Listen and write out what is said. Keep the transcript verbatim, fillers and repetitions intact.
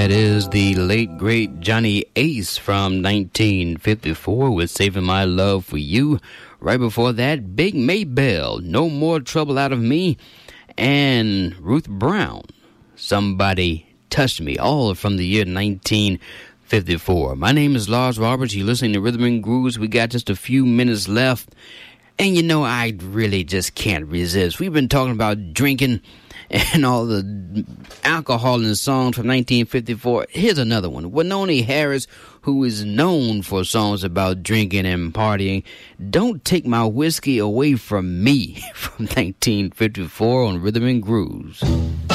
That is the late, great Johnny Ace from nineteen fifty-four with Saving My Love for You. Right before that, Big Maybelle, No More Trouble Out of Me. And Ruth Brown, Somebody Touched Me, all from the year nineteen fifty-four. My name is Lars Roberts. You're listening to Rhythm and Grooves. We got just a few minutes left. And you know, I really just can't resist. We've been talking about drinking and all the alcohol in the songs from nineteen fifty-four. Here's another one. Wynonie Harris, who is known for songs about drinking and partying. Don't Take My Whiskey Away From Me from nineteen fifty-four on Rhythm and Grooves.